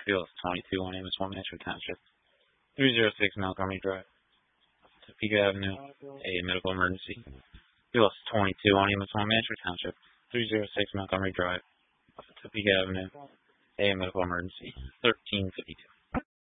Field 22 on Amos 1 Metro Township. 306 Montgomery Drive. Topeka Avenue, a medical emergency. Field 22 on Amos 1 Metro Township. 306 Montgomery Drive. Topeka Avenue, a medical emergency. 1352.